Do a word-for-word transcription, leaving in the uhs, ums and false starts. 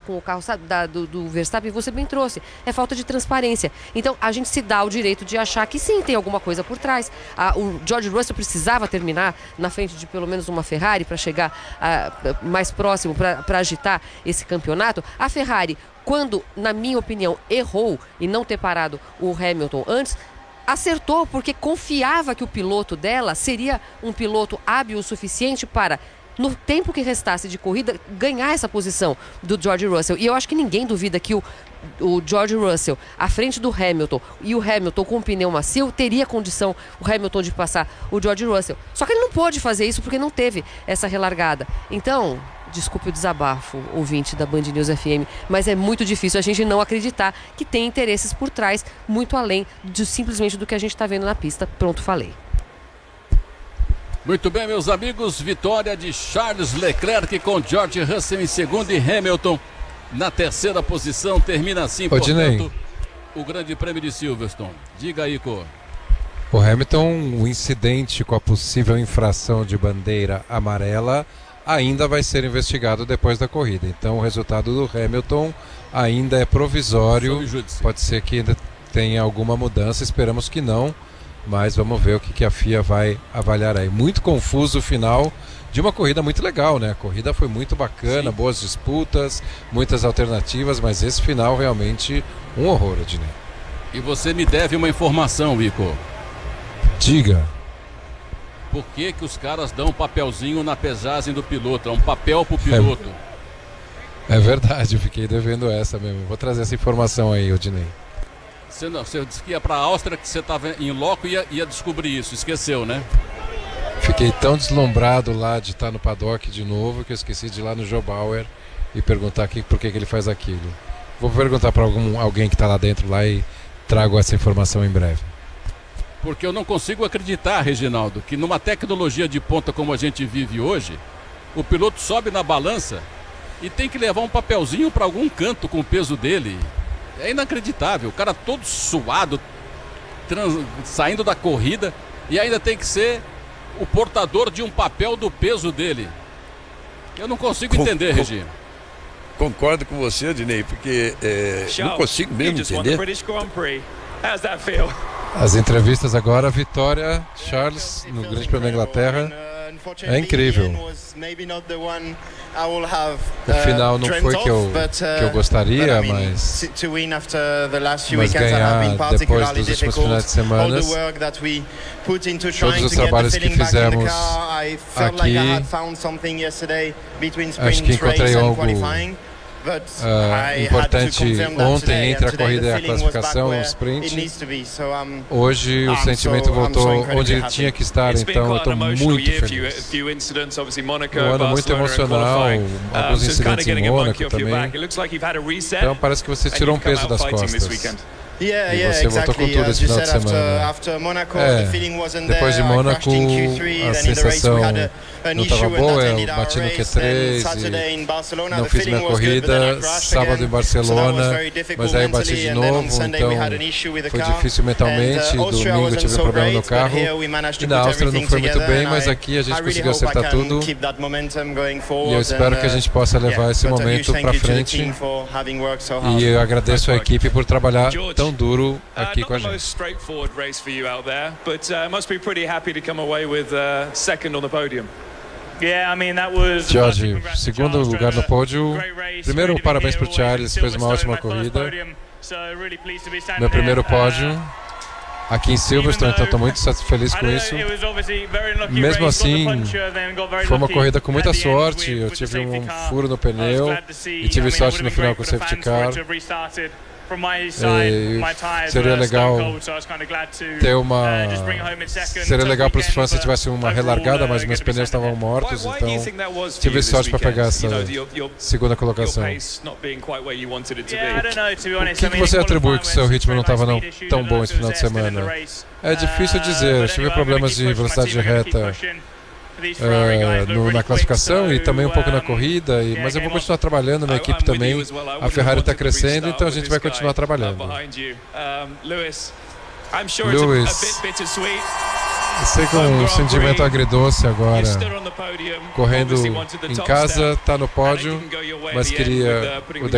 com o carro da, do, do Verstappen, você bem trouxe, é falta de transparência. Então a gente se dá o direito de achar que sim, tem alguma coisa por trás. Ah, o George Russell precisava terminar na frente de pelo menos uma Ferrari para chegar ah, mais próximo, para agitar esse campeonato. A Ferrari, quando, na minha opinião, errou em não ter parado o Hamilton antes, acertou porque confiava que o piloto dela seria um piloto hábil o suficiente para, no tempo que restasse de corrida, ganhar essa posição do George Russell. E eu acho que ninguém duvida que o, o George Russell, à frente do Hamilton, e o Hamilton com o pneu macio, teria condição, o Hamilton, de passar o George Russell. Só que ele não pôde fazer isso porque não teve essa relargada. Então, desculpe o desabafo, ouvinte da Band News F M, mas é muito difícil a gente não acreditar que tem interesses por trás, muito além de simplesmente do que a gente está vendo na pista. Pronto, falei. Muito bem, meus amigos, vitória de Charles Leclerc com George Russell em segundo e Hamilton na terceira posição. Termina assim, Ô, portanto, Dinei, o Grande Prêmio de Silverstone. Diga aí, Cor. o Hamilton, o incidente com a possível infração de bandeira amarela ainda vai ser investigado depois da corrida. Então o resultado do Hamilton ainda é provisório. Pode ser que ainda tenha alguma mudança, esperamos que não, mas vamos ver o que, que a F I A vai avaliar aí. Muito confuso o final de uma corrida muito legal, né? A corrida foi muito bacana, sim, boas disputas, muitas alternativas, mas esse final realmente um horror, Adnei. E você me deve uma informação, Ico. Diga. Por que que os caras dão um papelzinho na pesagem do piloto? É um papel pro piloto. É, é verdade, eu fiquei devendo essa mesmo. Vou trazer essa informação aí, Odinei. Você, não, você disse que ia pra Áustria, que você estava em loco e ia, ia descobrir isso. Esqueceu, né? Fiquei tão deslumbrado lá de estar no paddock de novo que eu esqueci de ir lá no Joe Bauer e perguntar aqui por que que ele faz aquilo. Vou perguntar para algum, alguém que está lá dentro lá e trago essa informação em breve. Porque eu não consigo acreditar, Reginaldo, que numa tecnologia de ponta como a gente vive hoje, o piloto sobe na balança e tem que levar um papelzinho para algum canto com o peso dele. É inacreditável. O cara todo suado, trans... saindo da corrida, e ainda tem que ser o portador de um papel do peso dele. Eu não consigo com, entender, com, Regi. Concordo com você, Adnei, porque é, não consigo mesmo entender. As entrevistas agora, vitória, Charles, no Grande Prêmio da Inglaterra, é incrível. O final não foi que eu, que eu gostaria, mas, mas ganhar depois dos últimos finais de semana, todos os trabalhos que fizemos aqui, acho que encontrei algo Uh, importante ontem entre a corrida e a classificação, o sprint. Hoje o sentimento voltou onde ele tinha que estar, então eu estou muito feliz. Um ano muito emocional, alguns incidentes em Mônaco também. Então parece que você tirou um peso das costas. Yeah, e yeah, você voltou exactly. com tudo esse final de semana. After, after Monaco, é, the feeling wasn't depois de there. Mônaco, a sensação não estava boa, eu bati no Q três e não fiz minha corrida. Sábado em Barcelona, mas aí eu bati de novo, então foi difícil mentalmente. Domingo tive um problema no carro. E na Áustria não foi muito bem, mas aqui a gente conseguiu acertar tudo. E eu espero que a gente possa levar esse momento para frente. E eu agradeço a equipe por trabalhar tão duro aqui com a gente. George, segundo lugar no pódio. Primeiro, parabéns para o Charles, fez uma ótima corrida. Meu primeiro pódio aqui em Silverstone, então estou muito feliz com isso. Mesmo assim, foi uma corrida com muita sorte. Eu tive um furo no pneu e tive sorte no final com o safety car. E seria legal ter uma seria legal para os fãs se tivesse uma relargada, mas meus pneus estavam mortos, então tive sorte para pegar essa segunda colocação. O que, que você atribui que seu ritmo não estava não tão bom esse final de semana? É difícil dizer, eu tive problemas de velocidade de reta Uh, no, na classificação e também um pouco na corrida, e, mas eu vou continuar trabalhando na equipe também. A Ferrari está crescendo, então a gente vai continuar trabalhando. Lewis, eu sei que é um sentimento agridoce agora, correndo em casa, está no pódio, mas queria o